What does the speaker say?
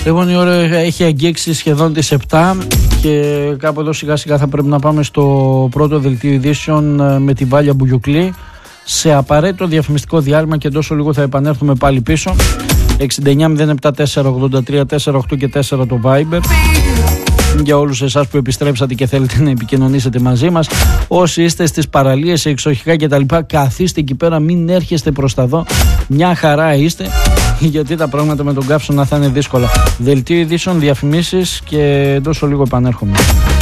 Λοιπόν, η ώρα έχει αγγίξει σχεδόν τις 7 και κάπου εδώ σιγά σιγά θα πρέπει να πάμε στο πρώτο δελτίο ειδήσεων με τη Βάλια Μπουγιουκλή σε απαραίτητο διαφημιστικό διάλειμμα και τόσο λίγο θα επανέλθουμε πάλι πίσω. 69-074-83-48 και 4 το Viber για όλους εσάς που επιστρέψατε και θέλετε να επικοινωνήσετε μαζί μας. Όσοι είστε στις παραλίες, σε εξοχικά κτλ, καθίστε εκεί πέρα, μην έρχεστε προς τα δω. Μια χαρά είστε, γιατί τα πράγματα με τον καύσωνα θα είναι δύσκολα. Δελτίο ειδήσεων, διαφημίσεις και τόσο λίγο επανέρχομαι.